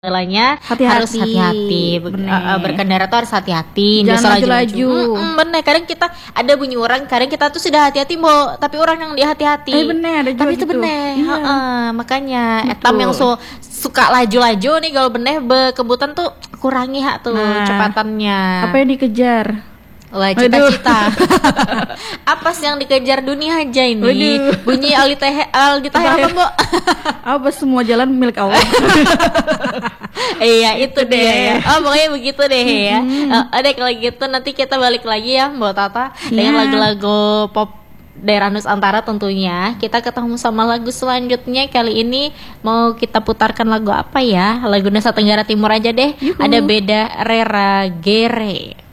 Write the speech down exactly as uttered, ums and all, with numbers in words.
Jalannya Hati-hati. harus hati-hati, Ber- Bener. uh, uh, berkendara tuh harus hati-hati, nggak Jangan usah laju-laju. Mm-mm, bener, kadang kita ada bunyi orang, kadang kita tuh sudah hati-hati Mbok, tapi orang yang dia hati-hati. Eh, bener, ada juga Tapi itu gitu. bener, Iya. heeh, makanya Betul. etam yang su- suka laju-laju nih kalau bener kebutan tuh kurangi hak tuh Nah, cepatannya. Apa yang dikejar? Wah, Waduh. cita-cita. Apa sih yang dikejar dunia aja ini? Waduh. Bunyi Aldi Teh Aldi Taher apa, Mbok? Apa semua jalan milik Allah? Iya itu Itu deh deh. ya. Oh pokoknya begitu deh ya. Eh, Ada kalau gitu nanti kita balik lagi ya Mbak Tata dengan Iya. lagu-lagu pop daerah Nusantara tentunya. Kita ketemu sama lagu selanjutnya. Kali ini mau kita putarkan lagu apa ya? Lagu Nusa Tenggara Timur aja deh. Yuhu. Ada Beda Rera Gere.